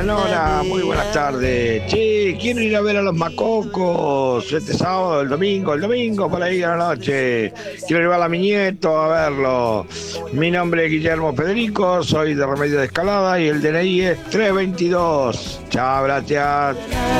Nora, muy buenas tardes. Che, quiero ir a ver a los Macocos este sábado, el domingo para ir a la noche. Quiero llevar a mi nieto a verlo. Mi nombre es Guillermo Federico, soy de Remedios de Escalada y el DNI es 322. Chao, gracias.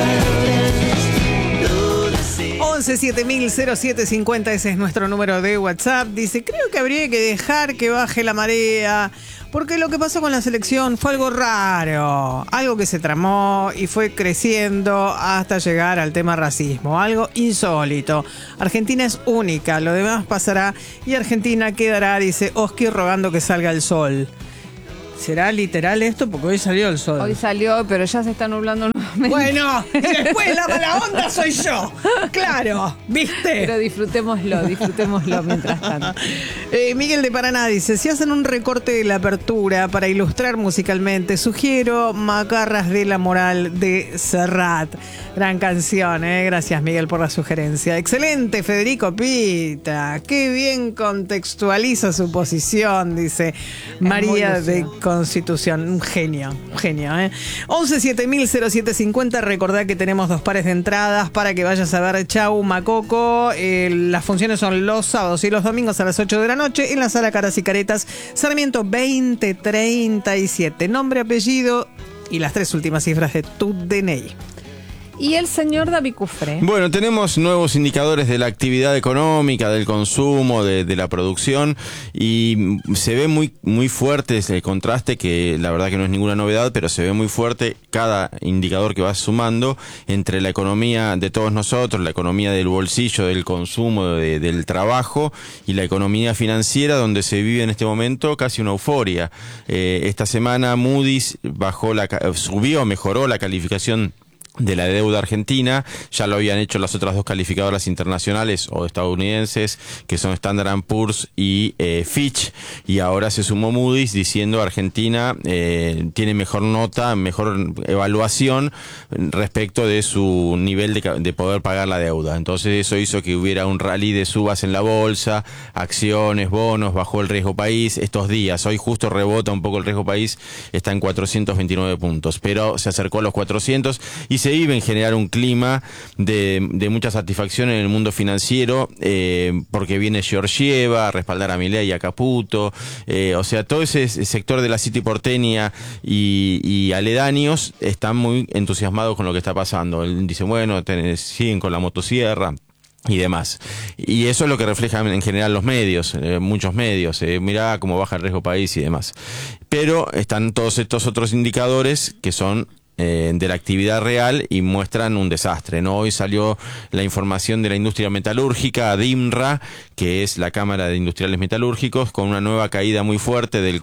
11 7000 0750, ese es nuestro número de WhatsApp. Dice, creo que habría que dejar que baje la marea, porque lo que pasó con la selección fue algo raro, algo que se tramó y fue creciendo hasta llegar al tema racismo, algo insólito. Argentina es única, lo demás pasará y Argentina quedará, dice Oski, rogando que salga el sol. ¿Será literal esto? Porque hoy salió el sol. Hoy salió, pero ya se está nublando nuevamente. Bueno, y después la mala onda soy yo. Claro, ¿viste? Pero disfrutémoslo mientras tanto. Miguel de Paraná dice, si hacen un recorte de la apertura para ilustrar musicalmente, sugiero Macarras de la Moral de Serrat. Gran canción, gracias Miguel por la sugerencia. Excelente, Federico Pita. Qué bien contextualiza su posición, dice María de Constitución. Un genio. 11 7000 0750. Recordá que tenemos 2 pares de entradas para que vayas a ver Chau Macoco. Las funciones son los sábados y los domingos a las 8 de la noche en la sala Caras y Caretas, Sarmiento 2037. Nombre, apellido y las 3 últimas cifras de tu DNI. Y el señor David Cufré. Bueno, tenemos nuevos indicadores de la actividad económica, del consumo, de la producción, y se ve muy fuerte ese contraste, que la verdad que no es ninguna novedad, pero se ve muy fuerte cada indicador que va sumando entre la economía de todos nosotros, la economía del bolsillo, del consumo, del trabajo, y la economía financiera, donde se vive en este momento casi una euforia. Esta semana Moody's mejoró la calificación de la deuda argentina. Ya lo habían hecho las otras 2 calificadoras internacionales o estadounidenses, que son Standard & Poor's y Fitch, y ahora se sumó Moody's diciendo Argentina tiene mejor nota, mejor evaluación respecto de su nivel de poder pagar la deuda. Entonces eso hizo que hubiera un rally de subas en la bolsa, acciones, bonos, bajó el riesgo país estos días. Hoy justo rebota un poco el riesgo país, está en 429 puntos, pero se acercó a los 400 y se iba a generar un clima de mucha satisfacción en el mundo financiero, porque viene Georgieva a respaldar a Milei y a Caputo, o sea, todo ese sector de la City porteña y aledaños están muy entusiasmados con lo que está pasando. Él dice, bueno, siguen con la motosierra y demás. Y eso es lo que reflejan en general los medios, muchos medios, mirá cómo baja el riesgo país y demás. Pero están todos estos otros indicadores que son de la actividad real y muestran un desastre, ¿no? Hoy salió la información de la industria metalúrgica, DIMRA, que es la Cámara de Industriales Metalúrgicos, con una nueva caída muy fuerte del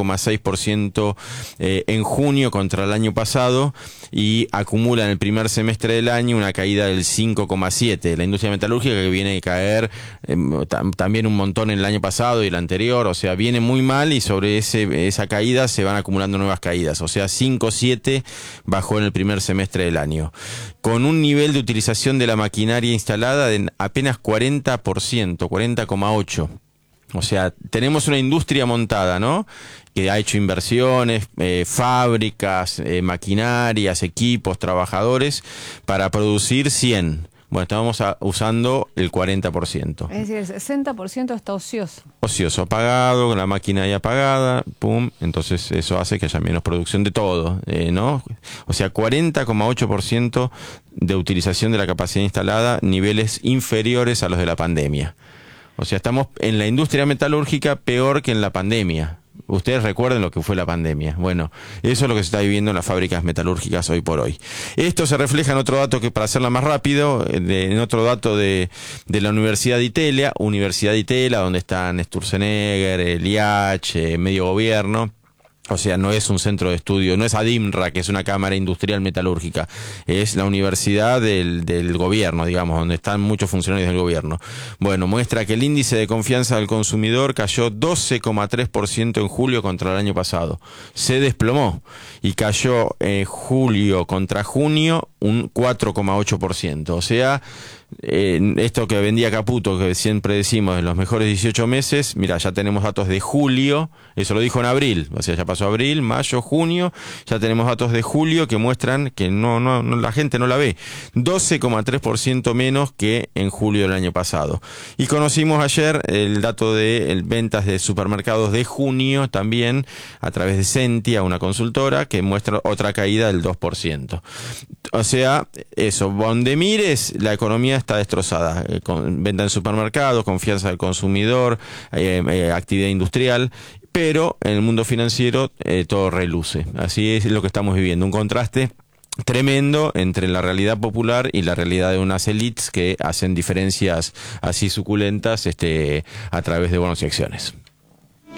4,6% en junio contra el año pasado, y acumula en el primer semestre del año una caída del 5,7%. La industria metalúrgica, que viene a caer también un montón en el año pasado y el anterior, o sea, viene muy mal, y sobre esa caída se van acumulando nuevas caídas, o sea, 5,7% bajó en el primer semestre del año, con un nivel de utilización de la maquinaria instalada de apenas 40%, 40,8%. O sea, tenemos una industria montada, ¿no?, que ha hecho inversiones, fábricas, maquinarias, equipos, trabajadores, para producir 100. Bueno, estamos usando el 40%. Es decir, el 60% está ocioso. Ocioso, apagado, con la máquina ahí apagada, pum. Entonces eso hace que haya menos producción de todo, ¿no? O sea, 40,8% de utilización de la capacidad instalada, niveles inferiores a los de la pandemia. O sea, estamos en la industria metalúrgica peor que en la pandemia. Ustedes recuerden lo que fue la pandemia. Bueno, eso es lo que se está viviendo en las fábricas metalúrgicas hoy por hoy. Esto se refleja en otro dato, que para hacerla más rápido, en otro dato de la Universidad de Itela, donde están Sturzenegger, el IH, medio gobierno. O sea, no es un centro de estudio, no es ADIMRA, que es una cámara industrial metalúrgica, es la universidad del gobierno, digamos, donde están muchos funcionarios del gobierno. Bueno, muestra que el índice de confianza del consumidor cayó 12,3% en julio contra el año pasado. Se desplomó y cayó julio contra junio un 4,8%. O sea, esto que vendía Caputo, que siempre decimos en los mejores 18 meses, mira, ya tenemos datos de julio, eso lo dijo en abril, o sea, ya pasó abril, mayo, junio, ya tenemos datos de julio que muestran que no la gente no la ve. 12,3% menos que en julio del año pasado. Y conocimos ayer el dato de ventas de supermercados de junio también a través de Sentia, una consultora, que muestra otra caída del 2%. O sea, eso, donde mires, la economía está destrozada. Con venta en supermercados, confianza del consumidor, actividad industrial, pero en el mundo financiero todo reluce. Así es lo que estamos viviendo, un contraste tremendo entre la realidad popular y la realidad de unas élites que hacen diferencias así suculentas a través de bonos y acciones.